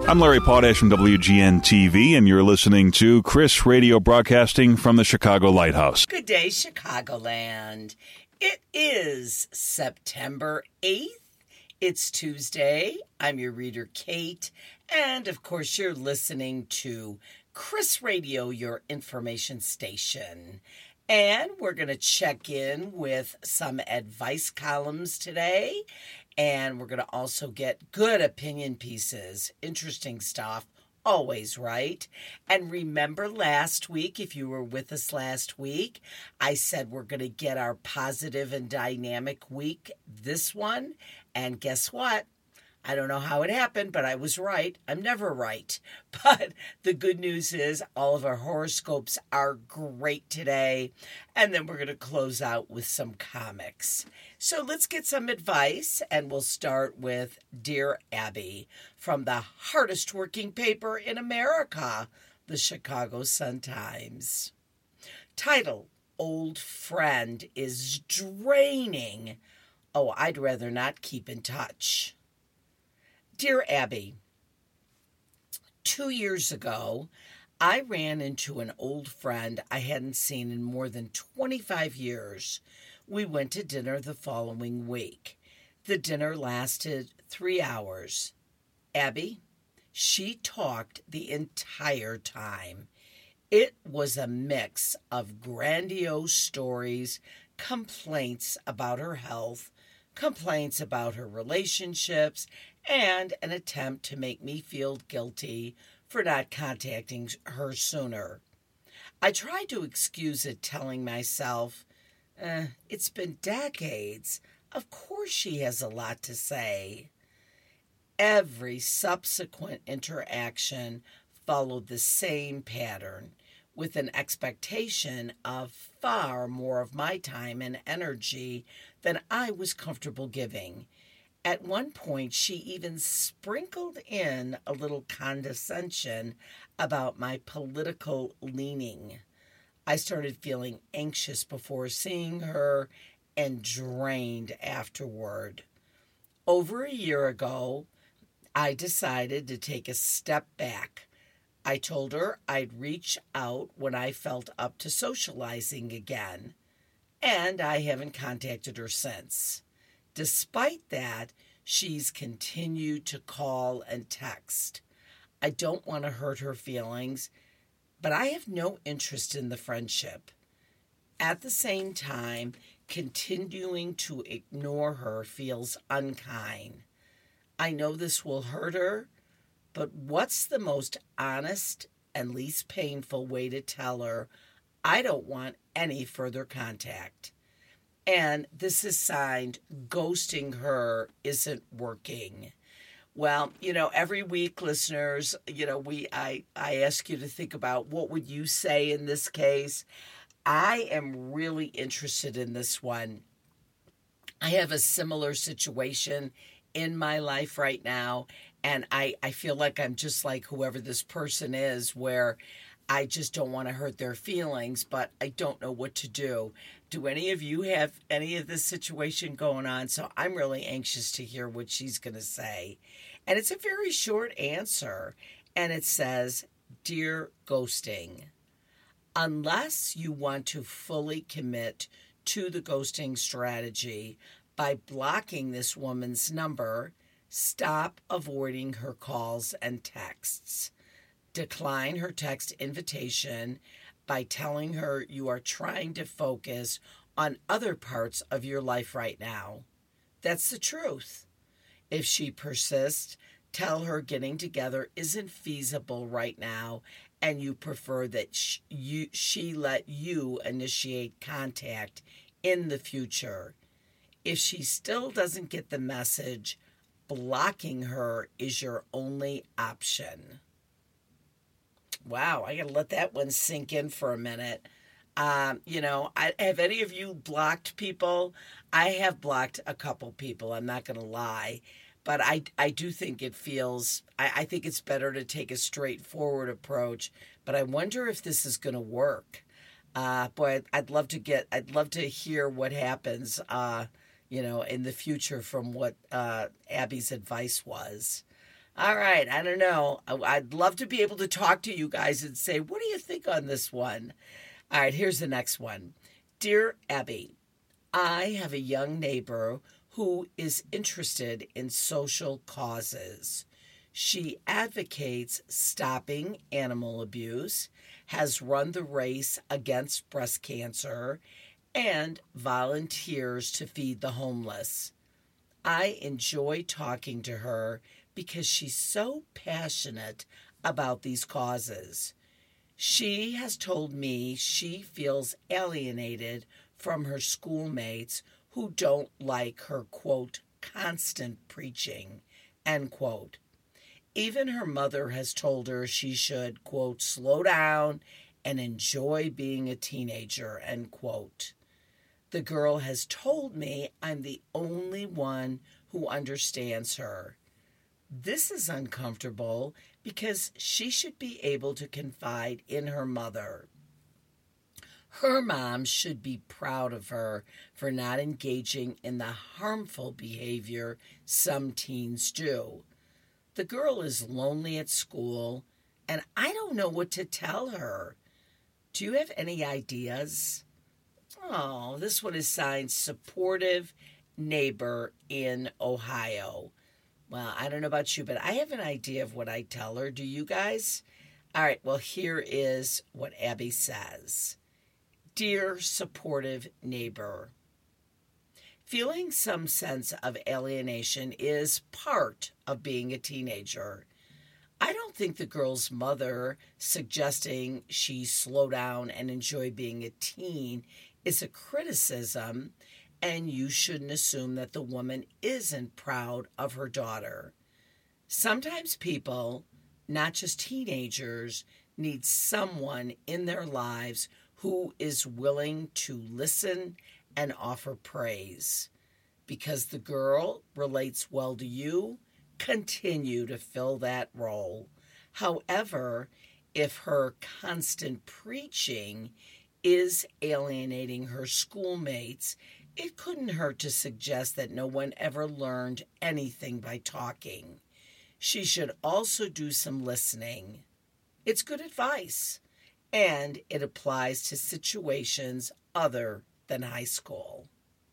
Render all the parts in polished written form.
I'm Larry Potash from WGN TV, and you're listening to Chris Radio broadcasting from the Chicago Lighthouse. Good day, Chicagoland. It is September 8th. It's Tuesday. I'm your reader, Kate. And, of course, you're listening to Chris Radio, your information station. And we're going to check in with some advice columns today. And we're going to also get good opinion pieces. Interesting stuff. Always, right? And remember last week, if you were with us last week, I said we're going to get our positive and dynamic week this one. And guess what? I don't know how it happened, but I was right. I'm never right. But the good news is all of our horoscopes are great today. And then we're going to close out with some comics. So let's get some advice, and we'll start with Dear Abby from the hardest working paper in America, the Chicago Sun-Times. Title, Old Friend is Draining. Oh, I'd rather not keep in touch. Dear Abby, 2 years ago, I ran into an old friend I hadn't seen in more than 25 years. We went to dinner the following week. The dinner lasted 3 hours. Abby, she talked the entire time. It was a mix of grandiose stories, complaints about her health, complaints about her relationships, and an attempt to make me feel guilty for not contacting her sooner. I tried to excuse it, telling myself, it's been decades. Of course she has a lot to say. Every subsequent interaction followed the same pattern, with an expectation of far more of my time and energy than I was comfortable giving. At one point, she even sprinkled in a little condescension about my political leaning. I started feeling anxious before seeing her and drained afterward. Over a year ago, I decided to take a step back. I told her I'd reach out when I felt up to socializing again, and I haven't contacted her since. Despite that, she's continued to call and text. I don't want to hurt her feelings, but I have no interest in the friendship. At the same time, continuing to ignore her feels unkind. I know this will hurt her, but what's the most honest and least painful way to tell her I don't want any further contact? And this is signed, ghosting her isn't working. Well, every week, listeners, I ask you to think about what would you say in this case. I am really interested in this one. I have a similar situation in my life right now, and I feel like I'm just like whoever this person is, where I just don't want to hurt their feelings, but I don't know what to do. Do any of you have any of this situation going on? So I'm really anxious to hear what she's going to say. And it's a very short answer. And it says, Dear Ghosting, unless you want to fully commit to the ghosting strategy by blocking this woman's number, stop avoiding her calls and texts. Decline her text invitation by telling her you are trying to focus on other parts of your life right now. That's the truth. If she persists, tell her getting together isn't feasible right now and you prefer that she let you initiate contact in the future. If she still doesn't get the message, blocking her is your only option. Wow, I got to let that one sink in for a minute. Have any of you blocked people? I have blocked a couple people, I'm not going to lie. But I do think it feels, I think it's better to take a straightforward approach. But I wonder if this is going to work. Boy, I'd love to hear what happens, in the future from what Abby's advice was. All right, I don't know. I'd love to be able to talk to you guys and say, what do you think on this one? All right, here's the next one. Dear Abby, I have a young neighbor who is interested in social causes. She advocates stopping animal abuse, has run the race against breast cancer, and volunteers to feed the homeless. I enjoy talking to her because she's so passionate about these causes. She has told me she feels alienated from her schoolmates who don't like her, quote, constant preaching, end quote. Even her mother has told her she should, quote, slow down and enjoy being a teenager, end quote. The girl has told me I'm the only one who understands her. This is uncomfortable because she should be able to confide in her mother. Her mom should be proud of her for not engaging in the harmful behavior some teens do. The girl is lonely at school, and I don't know what to tell her. Do you have any ideas? Oh, this one is signed Supportive Neighbor in Ohio. Well, I don't know about you, but I have an idea of what I tell her. Do you guys? All right, well, here is what Abby says. Dear supportive neighbor, feeling some sense of alienation is part of being a teenager. I don't think the girl's mother suggesting she slow down and enjoy being a teen is a criticism, and you shouldn't assume that the woman isn't proud of her daughter. Sometimes people, not just teenagers, need someone in their lives who is willing to listen and offer praise. Because the girl relates well to you, continue to fill that role. However, if her constant preaching is alienating her schoolmates, it couldn't hurt to suggest that no one ever learned anything by talking. She should also do some listening. It's good advice, and it applies to situations other than high school.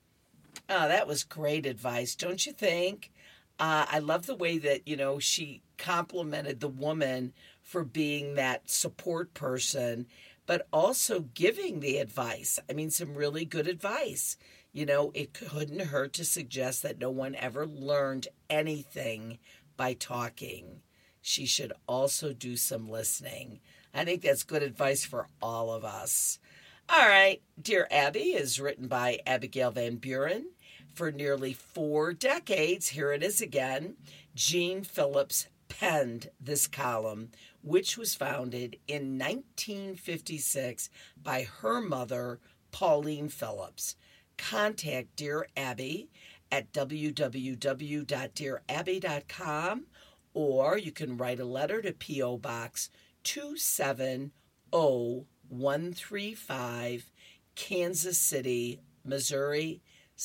Oh, that was great advice, don't you think? I love the way that, she complimented the woman for being that support person, but also giving the advice. I mean, some really good advice. It couldn't hurt to suggest that no one ever learned anything by talking. She should also do some listening. I think that's good advice for all of us. All right, Dear Abby is written by Abigail Van Buren. For nearly 4 decades, here it is again, Jean Phillips penned this column, which was founded in 1956 by her mother, Pauline Phillips. Contact Dear Abby at www.dearabby.com, or you can write a letter to P.O. Box 270135, Kansas City, Missouri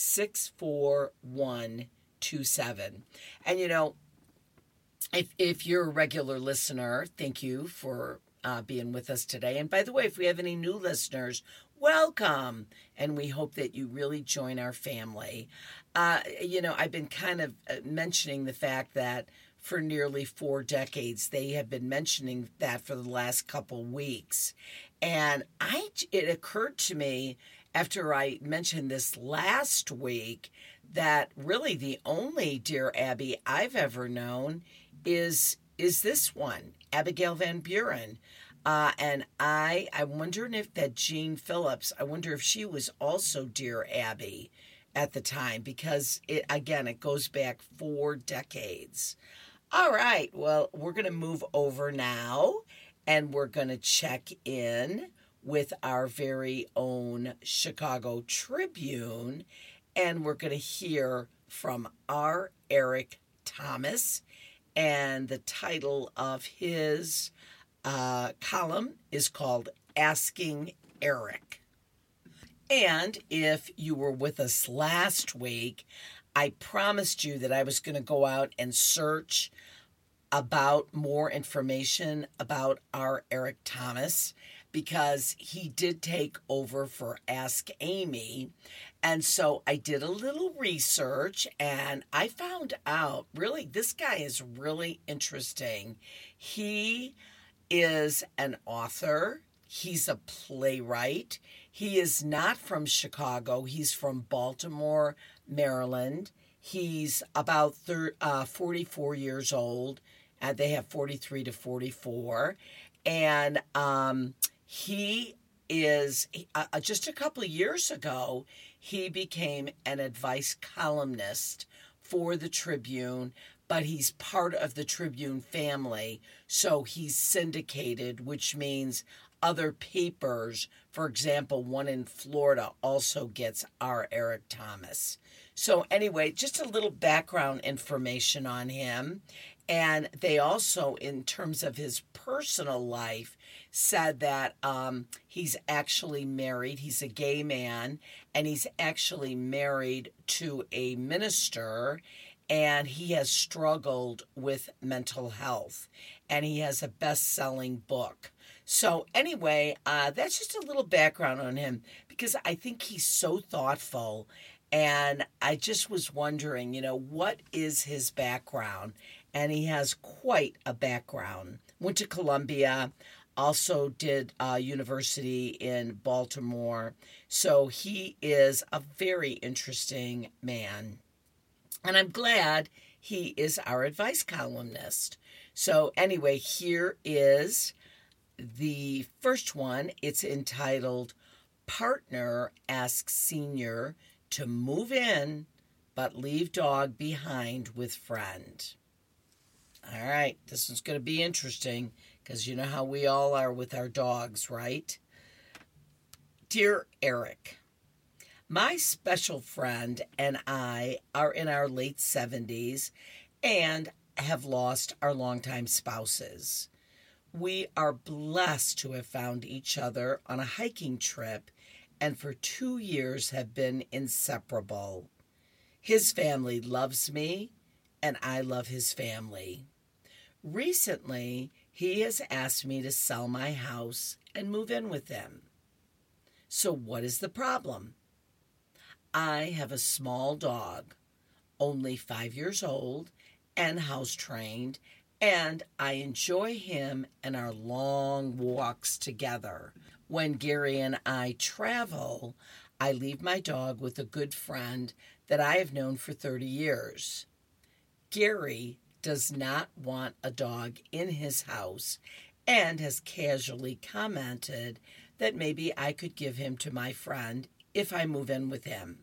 64127. And if you're a regular listener, thank you for being with us today. And by the way, if we have any new listeners, welcome. And we hope that you really join our family. I've been kind of mentioning the fact that for nearly 4 decades, they have been mentioning that for the last couple weeks. And it occurred to me after I mentioned this last week that really the only Dear Abby I've ever known is this one, Abigail Van Buren. And I'm wondering if that Jean Phillips, I wonder if she was also Dear Abby at the time, because it goes back 4 decades. All right, well, we're going to move over now, and we're going to check in with our very own Chicago Tribune, and we're going to hear from our Eric Thomas, and the title of his column is called Asking Eric. And if you were with us last week, I promised you that I was going to go out and search about more information about our Eric Thomas because he did take over for Ask Amy. And so I did a little research and I found out really this guy is really interesting. He is an author. He's a playwright. He is not from Chicago. He's from Baltimore, Maryland. He's about 44 years old. They have 43 to 44. And he is, just a couple of years ago, he became an advice columnist for the Tribune, but he's part of the Tribune family. So he's syndicated, which means other papers, for example, one in Florida also gets our Eric Thomas. So anyway, just a little background information on him. And they also, in terms of his personal life, said that he's actually married. He's a gay man, and he's actually married to a minister, and he has struggled with mental health, and he has a best-selling book. So anyway, that's just a little background on him because I think he's so thoughtful, and I just was wondering, what is his background? And he has quite a background. Went to Columbia, also did university in Baltimore. So he is a very interesting man. And I'm glad he is our advice columnist. So anyway, here is the first one. It's entitled, Partner Asks Senior to Move In, but Leave Dog Behind with Friend. All right, this one's going to be interesting because you know how we all are with our dogs, right? Dear Eric, my special friend and I are in our late 70s and have lost our longtime spouses. We are blessed to have found each other on a hiking trip and for 2 years have been inseparable. His family loves me and I love his family. Recently, he has asked me to sell my house and move in with him. So what is the problem? I have a small dog, only 5 years old and house trained, and I enjoy him and our long walks together. When Gary and I travel, I leave my dog with a good friend that I have known for 30 years. Gary does not want a dog in his house and has casually commented that maybe I could give him to my friend if I move in with him.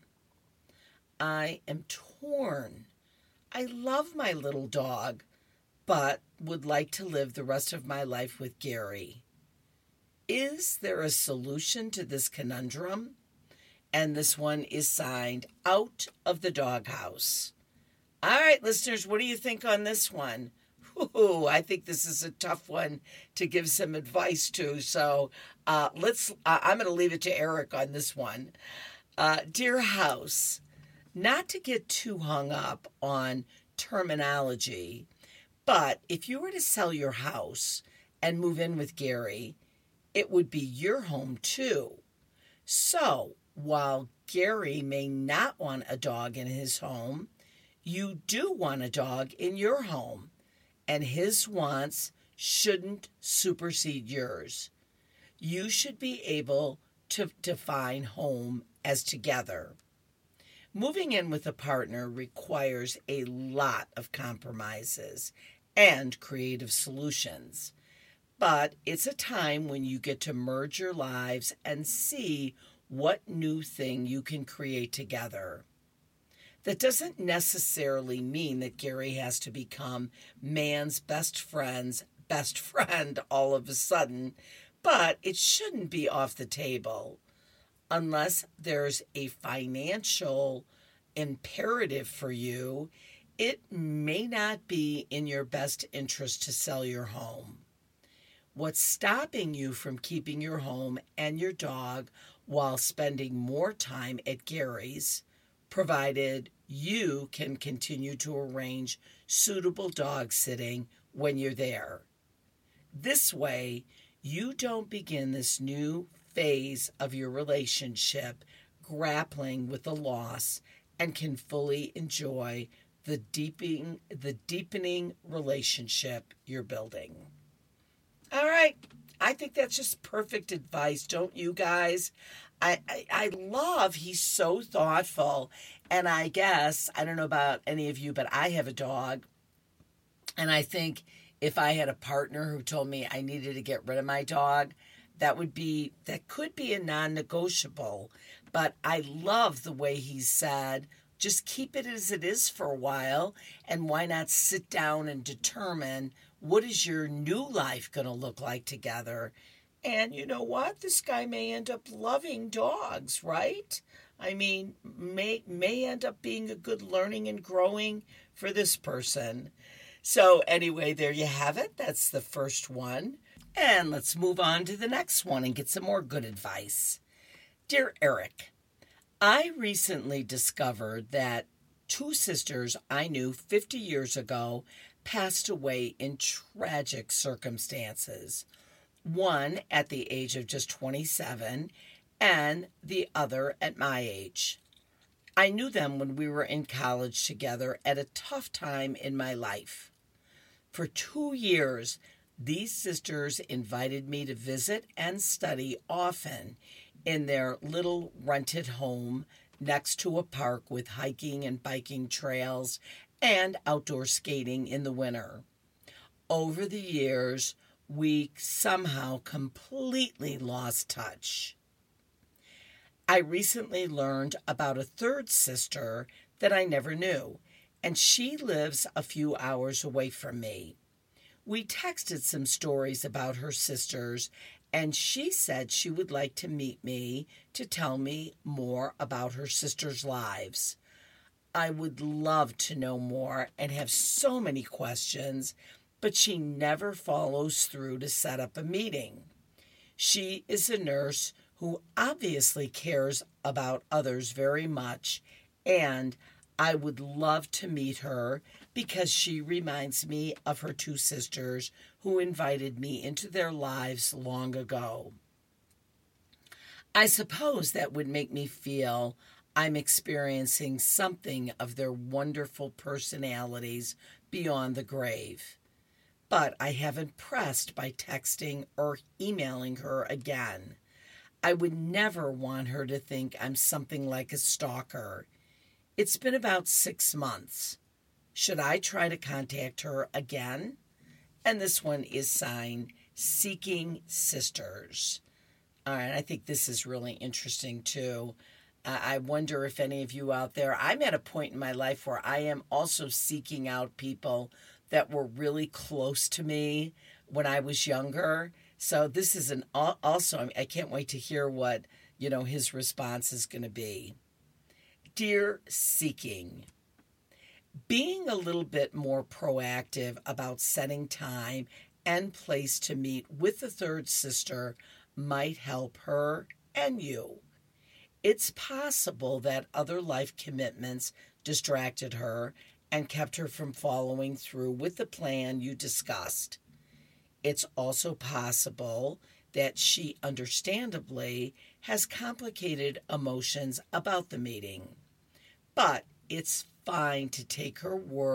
I am torn. I love my little dog, but would like to live the rest of my life with Gary. Is there a solution to this conundrum? And this one is signed Out of the Doghouse. All right, listeners, what do you think on this one? Ooh, I think this is a tough one to give some advice to. So I'm going to leave it to Eric on this one. Dear House, not to get too hung up on terminology, but if you were to sell your house and move in with Gary, it would be your home too. So while Gary may not want a dog in his home, you do want a dog in your home, and his wants shouldn't supersede yours. You should be able to define home as together. Moving in with a partner requires a lot of compromises and creative solutions, but it's a time when you get to merge your lives and see what new thing you can create together. That doesn't necessarily mean that Gary has to become man's best friend's best friend all of a sudden, but it shouldn't be off the table unless there's a financial imperative for you. It may not be in your best interest to sell your home. What's stopping you from keeping your home and your dog while spending more time at Gary's, provided you can continue to arrange suitable dog sitting when you're there. This way, you don't begin this new phase of your relationship grappling with the loss and can fully enjoy the deepening relationship you're building. All right. I think that's just perfect advice, don't you guys? I love he's so thoughtful. And I guess, I don't know about any of you, but I have a dog. And I think if I had a partner who told me I needed to get rid of my dog, that could be a non-negotiable. But I love the way he said, just keep it as it is for a while. And why not sit down and determine what is your new life going to look like together? And you know what? This guy may end up loving dogs, right? I mean, may end up being a good learning and growing for this person. So anyway, there you have it. That's the first one. And let's move on to the next one and get some more good advice. Dear Eric, I recently discovered that two sisters I knew 50 years ago passed away in tragic circumstances. One at the age of just 27 and the other at my age. I knew them when we were in college together at a tough time in my life. For 2 years, these sisters invited me to visit and study often in their little rented home next to a park with hiking and biking trails and outdoor skating in the winter. Over the years, we somehow completely lost touch. I recently learned about a third sister that I never knew, and she lives a few hours away from me. We texted some stories about her sisters, and she said she would like to meet me to tell me more about her sisters' lives. I would love to know more and have so many questions, but she never follows through to set up a meeting. She is a nurse who obviously cares about others very much, and I would love to meet her because she reminds me of her two sisters who invited me into their lives long ago. I suppose that would make me feel I'm experiencing something of their wonderful personalities beyond the grave. But I haven't pressed by texting or emailing her again. I would never want her to think I'm something like a stalker. It's been about 6 months. Should I try to contact her again? And this one is signed Seeking Sisters. All right, I think this is really interesting too. I wonder if any of you out there, I'm at a point in my life where I am also seeking out people that were really close to me when I was younger. So this is I can't wait to hear what, his response is going to be. Dear Seeking, being a little bit more proactive about setting time and place to meet with the third sister might help her and you. It's possible that other life commitments distracted her and kept her from following through with the plan you discussed. It's also possible that she understandably has complicated emotions about the meeting. But it's fine to take her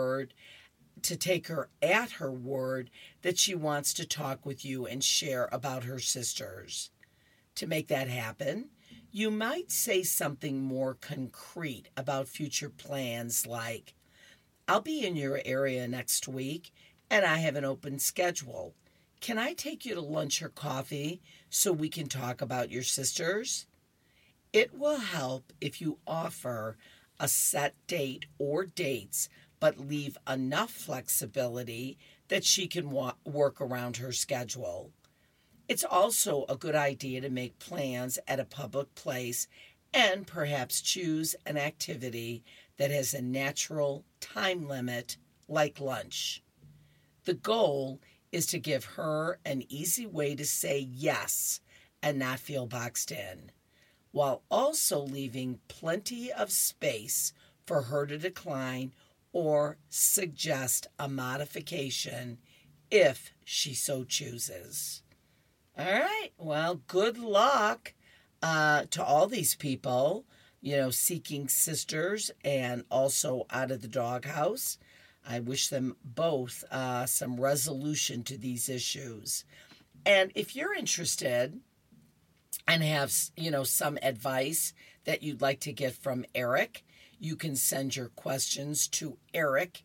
at her word that she wants to talk with you and share about her sisters. To make that happen, you might say something more concrete about future plans like, I'll be in your area next week and I have an open schedule. Can I take you to lunch or coffee so we can talk about your sisters? It will help if you offer a set date or dates, but leave enough flexibility that she can work around her schedule. It's also a good idea to make plans at a public place and perhaps choose an activity that has a natural time limit like lunch. The goal is to give her an easy way to say yes and not feel boxed in, while also leaving plenty of space for her to decline or suggest a modification if she so chooses. All right. Well, good luck to all these people, seeking sisters and also out of the doghouse. I wish them both some resolution to these issues. And if you're interested and have, some advice that you'd like to get from Eric, you can send your questions to Eric,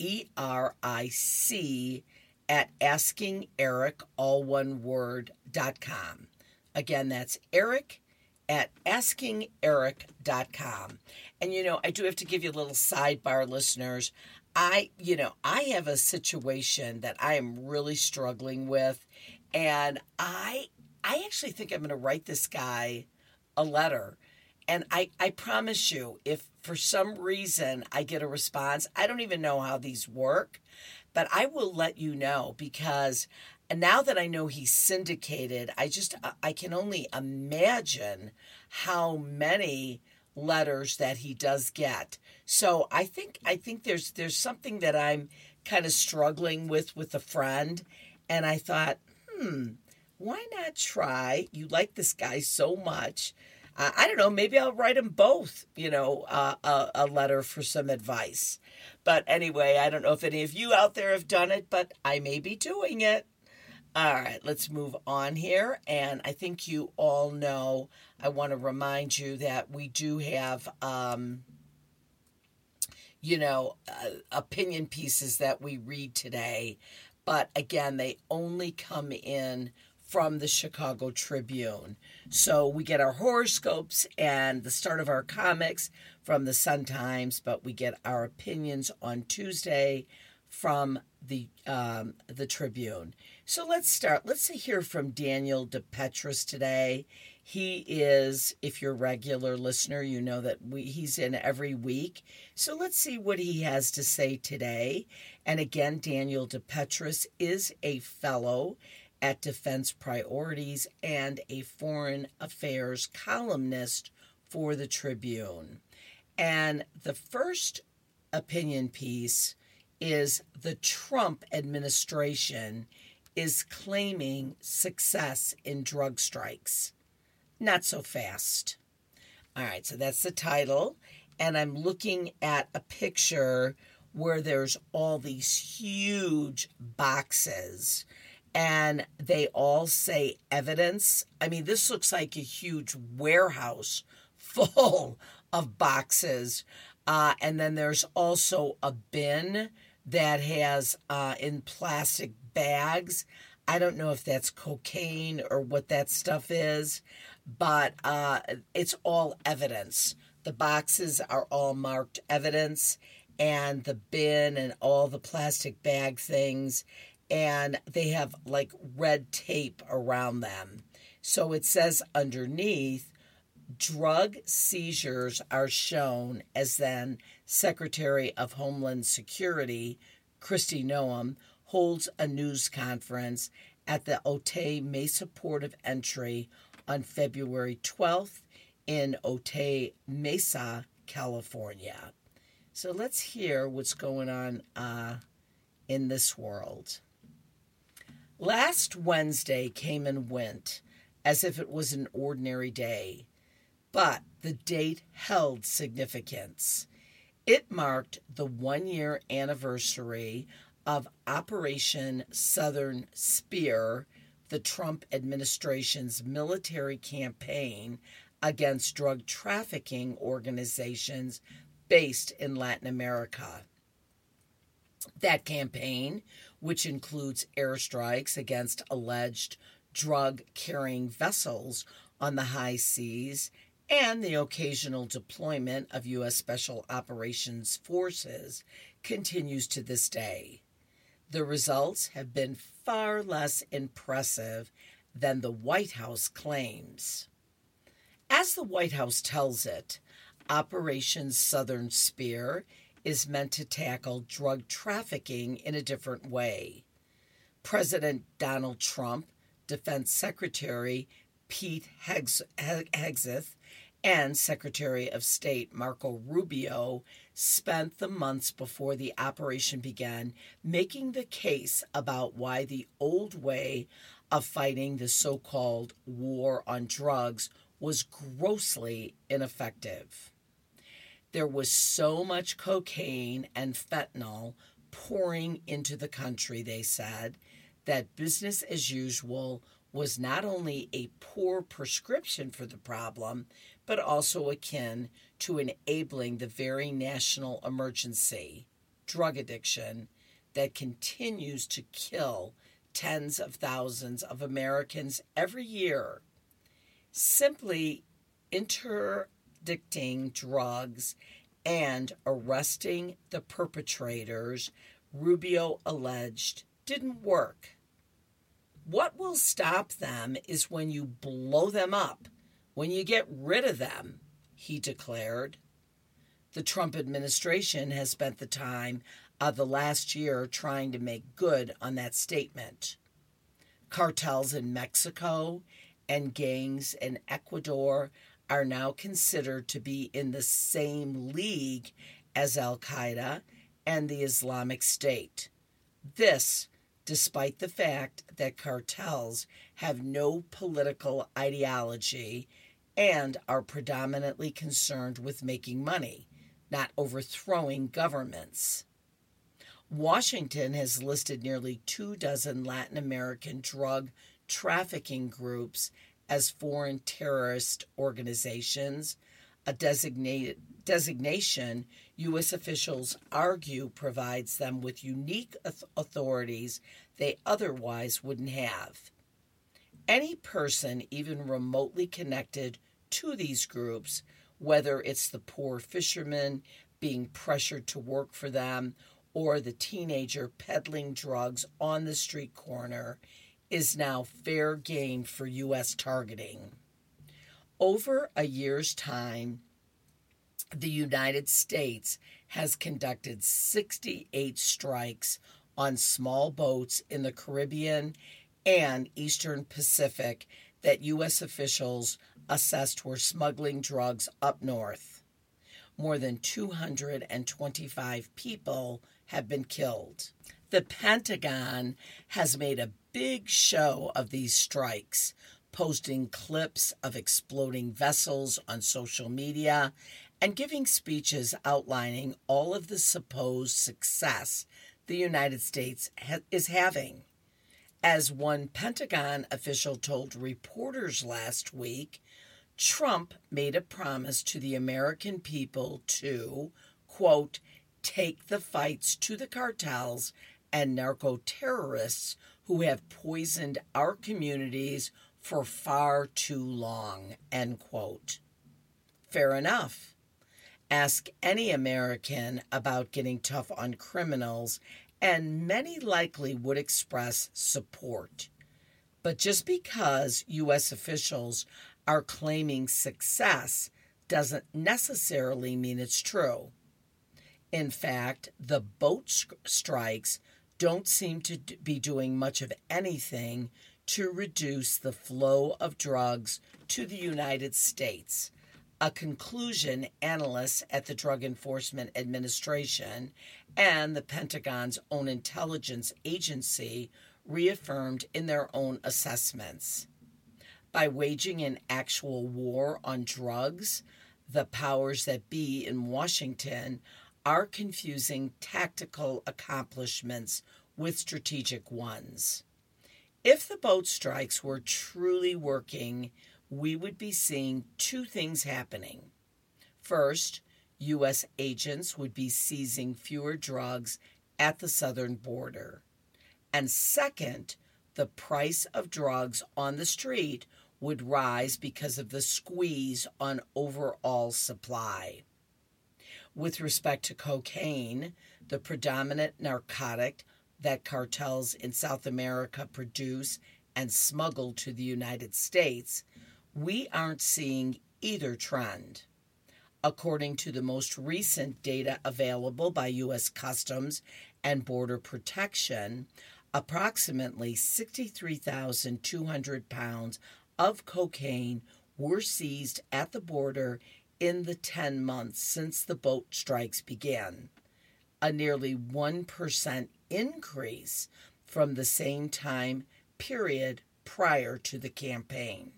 ERIC, at AskingEric, all one word.com. Again, that's Eric at AskingEric.com. And, I do have to give you a little sidebar, listeners. I have a situation that I am really struggling with, and I actually think I'm going to write this guy a letter. And I promise you, if for some reason I get a response, I don't even know how these work, but I will let you know, because now that I know he's syndicated, I can only imagine how many letters that he does get. So I think there's something that I'm kind of struggling with a friend, and I thought, why not try? You like this guy so much. I don't know, maybe I'll write them both, a letter for some advice. But anyway, I don't know if any of you out there have done it, but I may be doing it. All right, let's move on here. And I think you all know, I want to remind you that we do have, opinion pieces that we read today. But again, they only come in from the Chicago Tribune. So we get our horoscopes and the start of our comics from the Sun-Times, but we get our opinions on Tuesday from the Tribune. So let's start. Let's hear from Daniel DePetris today. He is, if you're a regular listener, you know that he's in every week. So let's see what he has to say today. And again, Daniel DePetris is a fellow at Defense Priorities and a foreign affairs columnist for the Tribune. And the first opinion piece is the Trump administration is claiming success in drug strikes. Not so fast. All right, so that's the title. And I'm looking at a picture where there's all these huge boxes, and they all say evidence. I mean, this looks like a huge warehouse full of boxes. And then there's also a bin that has in plastic bags. I don't know if that's cocaine or what that stuff is, but it's all evidence. The boxes are all marked evidence, and the bin and all the plastic bag things, and they have like red tape around them. So it says underneath, drug seizures are shown, as then Secretary of Homeland Security Kristi Noem holds a news conference at the Otay Mesa Port of Entry on February 12th in Otay Mesa, California. So let's hear what's going on in this world. Last Wednesday came and went as if it was an ordinary day, but the date held significance. It marked the one-year anniversary of Operation Southern Spear, the Trump administration's military campaign against drug trafficking organizations based in Latin America. That campaign, which includes airstrikes against alleged drug-carrying vessels on the high seas and the occasional deployment of U.S. Special Operations Forces, continues to this day. The results have been far less impressive than the White House claims. As the White House tells it, Operation Southern Spear is meant to tackle drug trafficking in a different way. President Donald Trump, Defense Secretary Pete Hegseth, and Secretary of State Marco Rubio spent the months before the operation began making the case about why the old way of fighting the so-called war on drugs was grossly ineffective. There was so much cocaine and fentanyl pouring into the country, they said, that business as usual was not only a poor prescription for the problem, but also akin to enabling the very national emergency, drug addiction, that continues to kill tens of thousands of Americans every year. Simply interdicting drugs and arresting the perpetrators, Rubio alleged, didn't work. What will stop them is when you blow them up, when you get rid of them, he declared. The Trump administration has spent the time of the last year trying to make good on that statement. Cartels in Mexico and gangs in Ecuador are now considered to be in the same league as Al-Qaeda and the Islamic State. This, despite the fact that cartels have no political ideology and are predominantly concerned with making money, not overthrowing governments. Washington has listed nearly 24 Latin American drug trafficking groups as foreign terrorist organizations, a designation U.S. officials argue provides them with unique authorities they otherwise wouldn't have. Any person even remotely connected to these groups, whether it's the poor fisherman being pressured to work for them or the teenager peddling drugs on the street corner, is now fair game for U.S. targeting. Over a year's time, the United States has conducted 68 strikes on small boats in the Caribbean and Eastern Pacific that U.S. officials assessed were smuggling drugs up north. More than 225 people have been killed. The Pentagon has made a big show of these strikes, posting clips of exploding vessels on social media and giving speeches outlining all of the supposed success the United States is having. As one Pentagon official told reporters last week, Trump made a promise to the American people to, quote, take the fights to the cartels and narco-terrorists who have poisoned our communities for far too long, end quote. Fair enough. Ask any American about getting tough on criminals, and many likely would express support. But just because U.S. officials are claiming success doesn't necessarily mean it's true. In fact, the boat strikes don't seem to be doing much of anything to reduce the flow of drugs to the United States, a conclusion analysts at the Drug Enforcement Administration and the Pentagon's own intelligence agency reaffirmed in their own assessments. By waging an actual war on drugs, the powers that be in Washington are confusing tactical accomplishments with strategic ones. If the boat strikes were truly working, we would be seeing two things happening. First, U.S. agents would be seizing fewer drugs at the southern border. And second, the price of drugs on the street would rise because of the squeeze on overall supply. With respect to cocaine, the predominant narcotic that cartels in South America produce and smuggle to the United States, we aren't seeing either trend. According to the most recent data available by U.S. Customs and Border Protection, approximately 63,200 pounds of cocaine were seized at the border in the 10 months since the boat strikes began, a nearly 1% increase from the same time period prior to the campaign.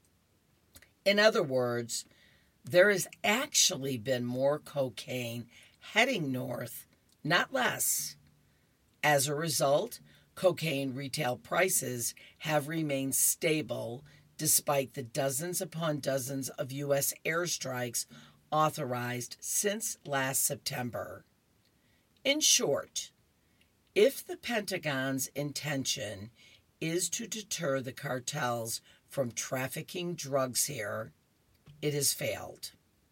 In other words, there has actually been more cocaine heading north, not less. As a result, cocaine retail prices have remained stable despite the dozens upon dozens of U.S. airstrikes authorized since last September. In short, if the Pentagon's intention is to deter the cartels from trafficking drugs here, it has failed.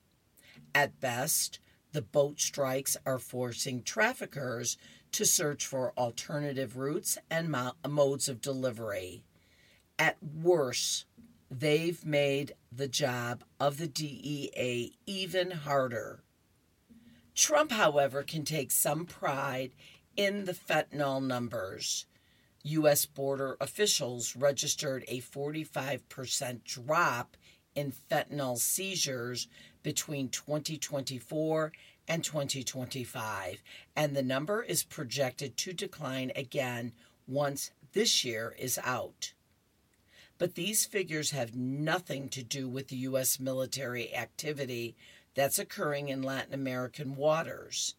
At best, the boat strikes are forcing traffickers to search for alternative routes and modes of delivery. At worst, they've made the job of the DEA even harder. Trump, however, can take some pride in the fentanyl numbers. U.S. border officials registered a 45% drop in fentanyl seizures between 2024 and 2025, and the number is projected to decline again once this year is out. But these figures have nothing to do with the U.S. military activity that's occurring in Latin American waters.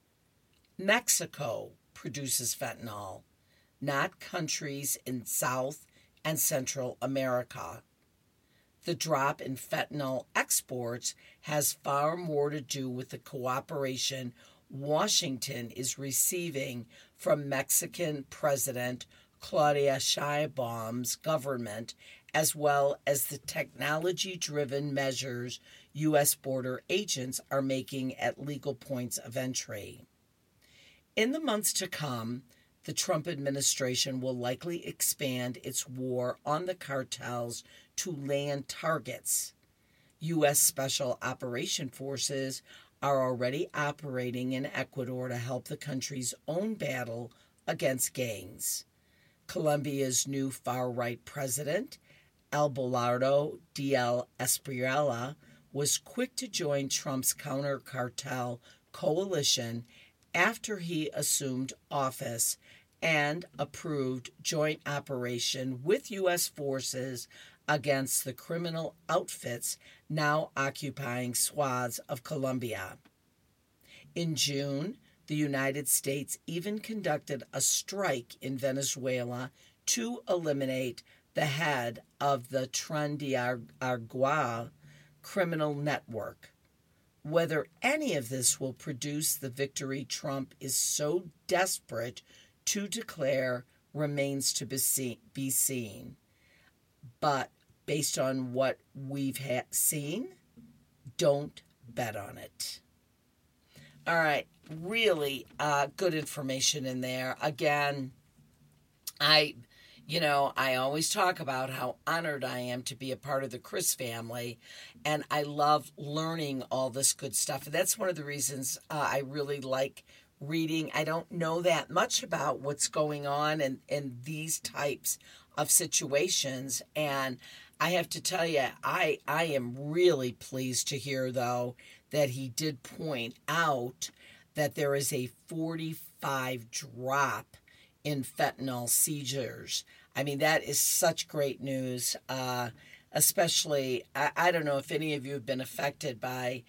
Mexico produces fentanyl, not countries in South and Central America. The drop in fentanyl exports has far more to do with the cooperation Washington is receiving from Mexican President Claudia Sheinbaum's government, as well as the technology-driven measures U.S. border agents are making at legal points of entry. In the months to come, the Trump administration will likely expand its war on the cartels to land targets. U.S. Special Operation Forces are already operating in Ecuador to help the country's own battle against gangs. Colombia's new far-right president, Abelardo del Espriella, was quick to join Trump's counter-cartel coalition after he assumed office and approved joint operation with U.S. forces against the criminal outfits now occupying swaths of Colombia. In June, the United States even conducted a strike in Venezuela to eliminate the head of the Tren de Aragua criminal network. Whether any of this will produce the victory Trump is so desperate to declare remains to be seen. But based on what we've seen, don't bet on it. All right, really good information in there. Again, I always talk about how honored I am to be a part of the Chris family, and I love learning all this good stuff. And that's one of the reasons I really like reading. I don't know that much about what's going on in these types of situations, and I have to tell you, I am really pleased to hear, though, that he did point out that there is a 45 drop in fentanyl seizures. I mean, that is such great news, especially, I don't know if any of you have been affected by,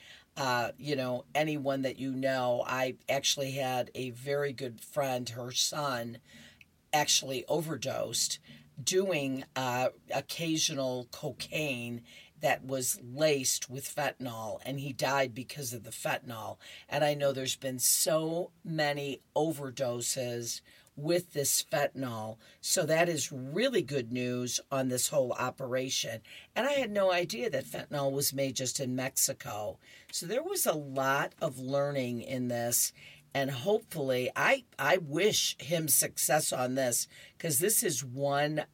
anyone that you know. I actually had a very good friend, her son actually overdosed doing occasional cocaine that was laced with fentanyl, and he died because of the fentanyl. And I know there's been so many overdoses with this fentanyl, so that is really good news on this whole operation. And I had no idea that fentanyl was made just in Mexico. So there was a lot of learning in this, and hopefully I wish him success on this, because this is one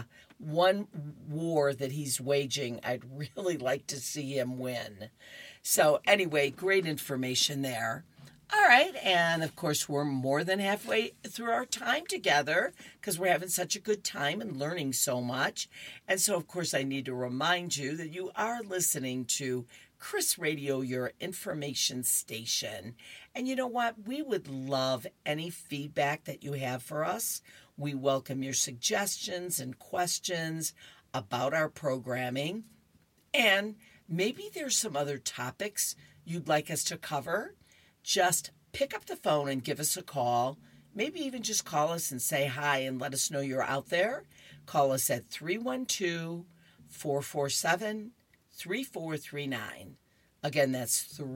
war that he's waging I'd really like to see him win. So anyway, great information there. All right, and of course we're more than halfway through our time together because we're having such a good time and learning so much. And so of course I need to remind you that you are listening to Chris Radio, your information station. And you know what? We would love any feedback that you have for us. We welcome your suggestions and questions about our programming. And maybe there's some other topics you'd like us to cover. Just pick up the phone and give us a call. Maybe even just call us and say hi and let us know you're out there. Call us at 312-447-3439. Again, that's